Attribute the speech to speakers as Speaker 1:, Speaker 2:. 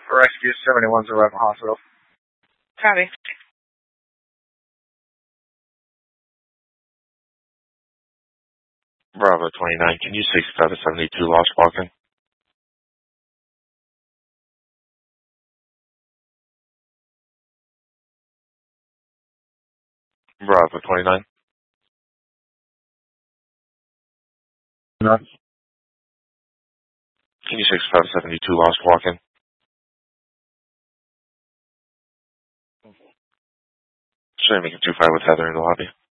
Speaker 1: Rescue 71's arriving hospital.
Speaker 2: Copy.
Speaker 3: Bravo 29, can you 6772 Lost Walking? Bravo 29.
Speaker 1: No.
Speaker 3: Can you 6572 Lost Walking? Sure, making 25 with Heather in the lobby.